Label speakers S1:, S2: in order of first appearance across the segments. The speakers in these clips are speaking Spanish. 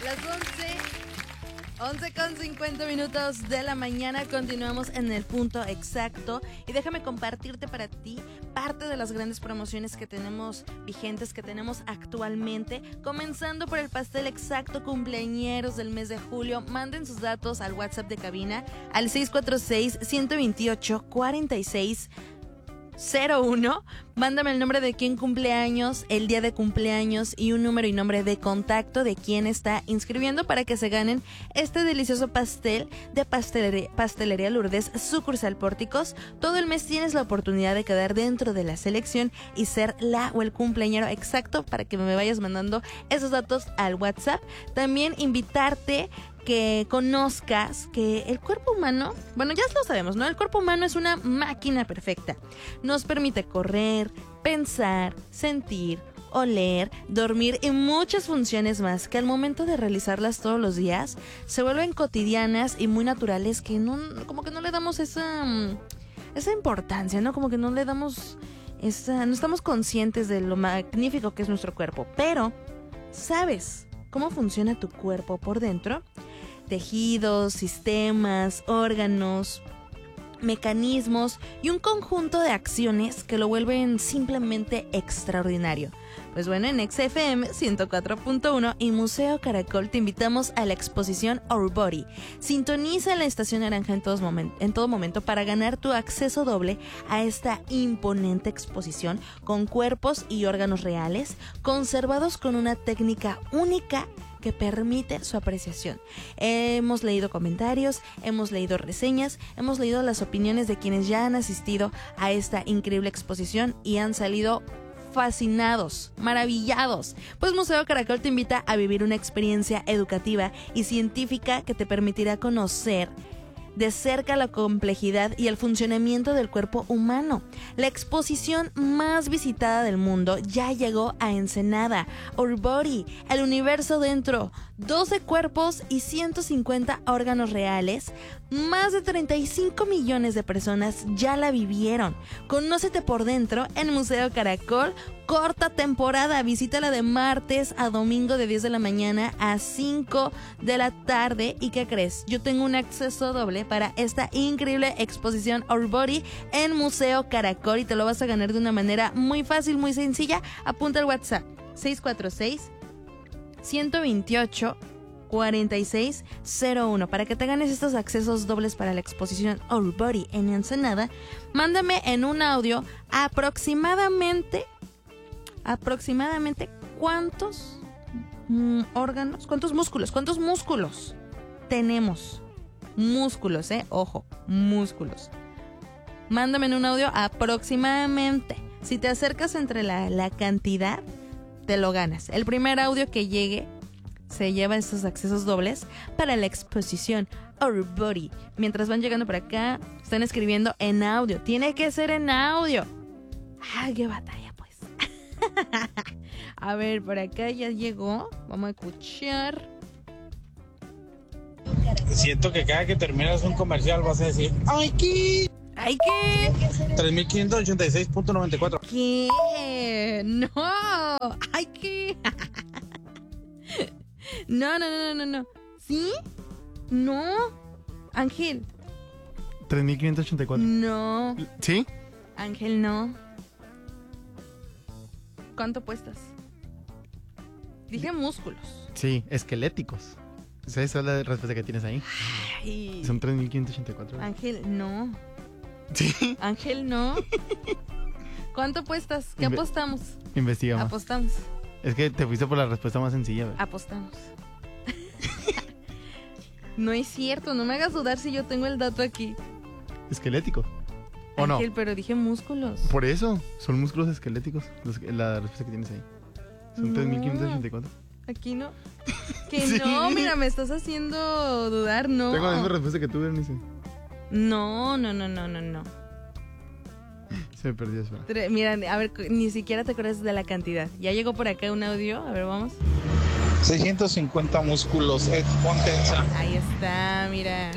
S1: Las 11:50 de la mañana, continuamos en el punto exacto y déjame compartirte para ti parte de las grandes promociones que tenemos vigentes, que tenemos actualmente, comenzando por el pastel exacto cumpleañeros del mes de julio. Manden sus datos al WhatsApp de cabina al 646-128-4601. Mándame el nombre de quien cumple años, el día de cumpleaños y un número y nombre de contacto de quien está inscribiendo para que se ganen este delicioso pastel de Pastelería Lourdes, sucursal Pórticos. Todo el mes tienes la oportunidad de quedar dentro de la selección y ser la o el cumpleañero exacto para que me vayas mandando esos datos al WhatsApp. También invitarte que conozcas que el cuerpo humano, bueno, ya lo sabemos, ¿no? El cuerpo humano es una máquina perfecta. Nos permite correr, pensar, sentir, oler, dormir y muchas funciones más que al momento de realizarlas todos los días se vuelven cotidianas y muy naturales, que no, como que no le damos esa importancia, ¿no? Como que no le damos no estamos conscientes de lo magnífico que es nuestro cuerpo. Pero, ¿sabes cómo funciona tu cuerpo por dentro? Tejidos, sistemas, órganos, mecanismos y un conjunto de acciones que lo vuelven simplemente extraordinario. Pues bueno, en XFM 104.1 y Museo Caracol te invitamos a la exposición Our Body. Sintoniza la estación naranja en todo momento para ganar tu acceso doble a esta imponente exposición con cuerpos y órganos reales, conservados con una técnica única que permite su apreciación. Hemos leído comentarios, hemos leído reseñas, hemos leído las opiniones de quienes ya han asistido a esta increíble exposición y han salido fascinados, maravillados. Pues Museo Caracol te invita a vivir una experiencia educativa y científica que te permitirá conocer de cerca la complejidad y el funcionamiento del cuerpo humano. La exposición más visitada del mundo ya llegó a Ensenada. Our Body, el universo dentro, 12 cuerpos y 150 órganos reales. Más de 35 millones de personas ya la vivieron. Conócete por dentro en Museo Caracol. Corta temporada, visítala de martes a domingo de 10 de la mañana a 5 de la tarde. ¿Y qué crees? Yo tengo un acceso doble para esta increíble exposición Our Body en Museo Caracol y te lo vas a ganar de una manera muy fácil, muy sencilla. Apunta el WhatsApp 646-128-4601 para que te ganes estos accesos dobles para la exposición Our Body en Ensenada. Mándame en un audio aproximadamente cuántos órganos, cuántos músculos tenemos. Músculos, ojo, músculos. Mándame en un audio aproximadamente. Si te acercas entre la cantidad, te lo ganas. El primer audio que llegue se lleva estos accesos dobles para la exposición Our Body. Mientras van llegando por acá, están escribiendo en audio. Tiene que ser en audio. ¡Ah, qué batalla, pues! A ver, por acá ya llegó. Vamos a escuchar.
S2: Siento que cada que terminas un comercial vas a decir ¡ay, qué!
S1: ¡Ay, qué!
S2: 3586.94.
S1: ¿Qué? ¡No! ¡Ay, qué! No. ¿Sí? No. Ángel.
S3: 3584.
S1: No.
S3: ¿Sí?
S1: Ángel, no. ¿Cuánto puestas? Dije músculos.
S3: Sí, esqueléticos. Esa es la respuesta que tienes ahí.
S1: Ay.
S3: Son 3584.
S1: Ángel, no.
S3: Sí.
S1: Ángel, no. ¿Cuánto puestas? ¿Qué apostamos?
S3: Investigamos.
S1: Apostamos.
S3: Es que te fuiste por la respuesta más sencilla, ¿verdad?
S1: Apostamos. No es cierto, no me hagas dudar si yo tengo el dato aquí.
S3: Esqueléticos. ¿O
S1: Ángel,
S3: no?
S1: pero dije músculos.
S3: Por eso, son músculos esqueléticos la respuesta que tienes ahí. Son 3584.
S1: Aquí no. Que
S3: Sí.
S1: no, mira, me estás haciendo dudar, no.
S3: Tengo la misma respuesta que tú, Bernice.
S1: No.
S3: Se me perdió, espera.
S1: Mira, a ver, ni siquiera te acuerdas de la cantidad. Ya llegó por acá un audio, a ver, vamos.
S2: 650 músculos, pontensa.
S1: Ahí está, mira.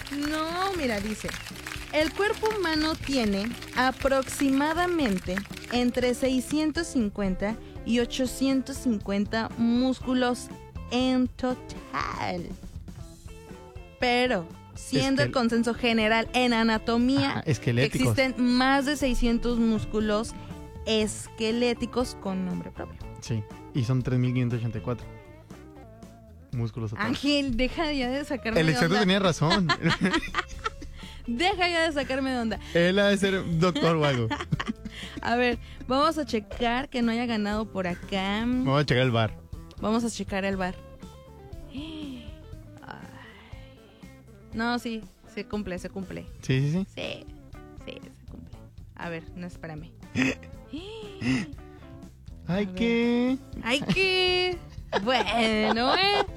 S1: No, mira, dice. El cuerpo humano tiene aproximadamente entre 650 y 850 músculos en total. Pero, siendo el consenso general en anatomía, que existen más de 600 músculos esqueléticos con nombre propio.
S3: Sí, y son 3.584 músculos.
S1: Ángel, deja ya de sacarme de onda.
S3: El experto tenía razón.
S1: Deja ya de sacarme de onda.
S3: Él ha de ser doctor o algo.
S1: A ver, vamos a checar que no haya ganado por acá.
S3: Vamos a checar el bar.
S1: Vamos a checar el bar. Ay. No, sí, se cumple.
S3: Sí.
S1: Sí, se cumple. A ver, no, espérame.
S3: Ay, ¿qué?
S1: Bueno,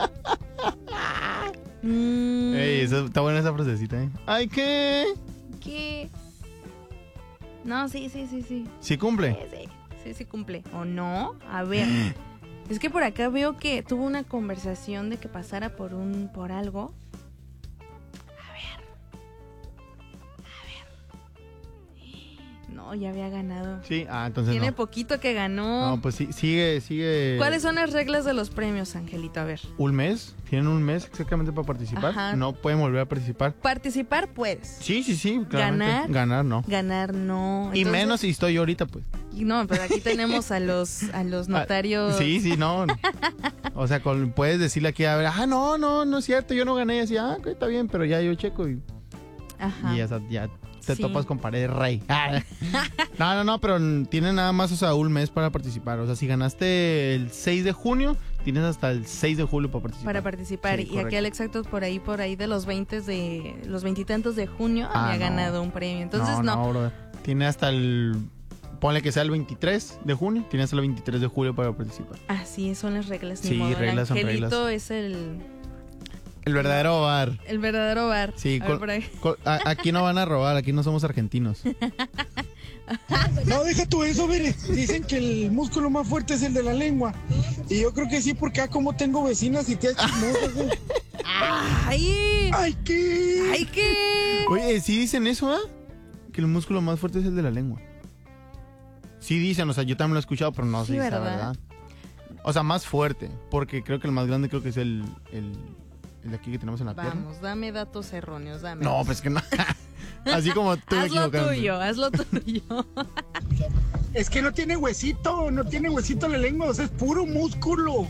S3: Ey, está buena esa frasecita, ¿eh? Ay, ¿qué?
S1: No, sí.
S3: ¿Sí cumple?
S1: Sí, cumple. ¿O no? A ver. Es que por acá veo que tuvo una conversación de que pasara por algo. A ver. No, ya había ganado.
S3: Sí, entonces
S1: Tiene poquito que ganó.
S3: No, pues sí, sigue.
S1: ¿Cuáles son las reglas de los premios, Angelito? A ver.
S3: ¿Un mes? ¿Tienen un mes exactamente para participar?
S1: Ajá.
S3: No pueden volver a participar.
S1: Participar puedes.
S3: Sí, claramente. Ganar no.
S1: Ganar no.
S3: Y
S1: entonces,
S3: menos si estoy yo ahorita, pues.
S1: No, pero aquí tenemos a los notarios.
S3: Sí, no. O sea, puedes decirle aquí, a ver, no es cierto, yo no gané. Y así, está bien, pero ya yo checo y ya te topas con pared rey. No, pero tienen nada más, un mes para participar. O sea, si ganaste el 6 de junio, tienes hasta el 6 de julio para participar.
S1: Para participar.
S3: Sí,
S1: y
S3: correcto.
S1: aquí al exacto por ahí de los 20 de junio había ganado un premio. Entonces no.
S3: Brother. Tiene hasta ponle que sea el 23 de junio, tienes hasta el 23 de julio para participar.
S1: Así son las reglas.
S3: Sí, reglas son reglas.
S1: Angelito es el
S3: verdadero bar.
S1: El verdadero bar.
S3: Sí,
S1: a ver, por ahí.
S3: Aquí no van a robar, aquí no somos argentinos.
S2: No, deja tú eso, mire. Dicen que el músculo más fuerte es el de la lengua. Y yo creo que sí, porque como tengo vecinas y tías chismosas.
S1: ¡Ay! ¿Qué?
S3: Oye, ¿sí dicen eso, que el músculo más fuerte es el de la lengua? Sí dicen, o sea, yo también lo he escuchado, pero no sé si es la verdad. O sea, más fuerte, porque creo que el más grande es el de aquí que tenemos en la pierna.
S1: Vamos, dame datos erróneos, dame.
S3: No, pues que no. Así como tú
S1: haz lo tuyo.
S2: Es que no tiene huesito la lengua, o sea, es puro músculo.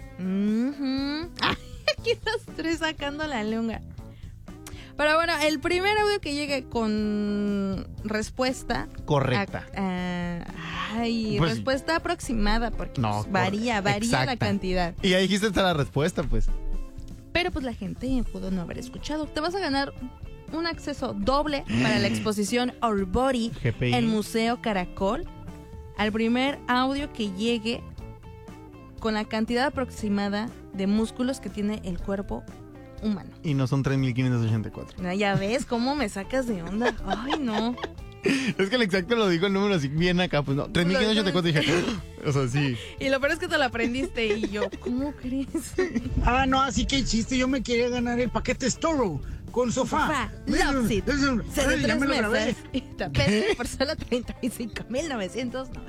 S1: Aquí los tres sacando la lengua. Pero bueno, el primer audio que llegue con respuesta
S3: correcta.
S1: Pues, respuesta aproximada, porque varía
S3: exacta.
S1: la cantidad.
S3: Y ahí dijiste hasta la respuesta, pues.
S1: Pero pues la gente pudo no haber escuchado. Te vas a ganar un acceso doble para la exposición Our Body
S3: GPI.
S1: en Museo Caracol. Al primer audio que llegue con la cantidad aproximada de músculos que tiene el cuerpo humano.
S3: Y no son 3.584.
S1: Ya ves cómo me sacas de onda. Ay, no.
S3: Es que el exacto lo dijo el número así bien acá, pues no. 3.584 dije. O sea, sí.
S1: Y lo peor es que te lo aprendiste y yo, ¿cómo crees?
S2: No, así que chiste, yo me quería ganar el paquete Storo con sofá.
S1: Love Seat. Se de 3
S2: ya me lo grabé.
S1: meses y tapete por solo 35,990.